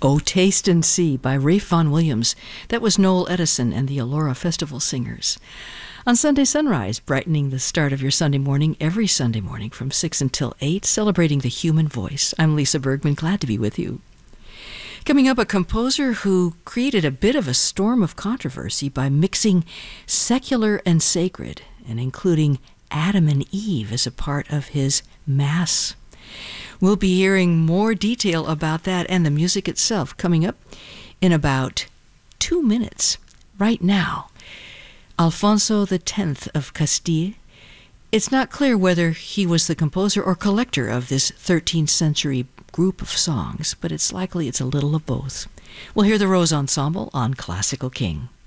Oh, Taste and See by Rafe Vaughan Williams. That was Noel Edison and the Elora Festival Singers. On Sunday Sunrise, brightening the start of your Sunday morning every Sunday morning from 6 until 8, celebrating the human voice. I'm Lisa Bergman, glad to be with you. Coming up, a composer who created a bit of a storm of controversy by mixing secular and sacred and including Adam and Eve as a part of his Mass. We'll be hearing more detail about that and the music itself coming up in about 2 minutes. Right now, Alfonso X of Castile. It's not clear whether he was the composer or collector of this 13th century group of songs, but it's likely it's a little of both. We'll hear the Rose Ensemble on Classical King.